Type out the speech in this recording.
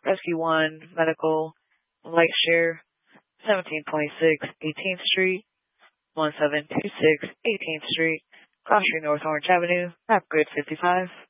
Rescue 1 Medical, Light Share, 1726 18th Street, 1726 18th Street, Cross Street North Orange Avenue, Map Grid 55.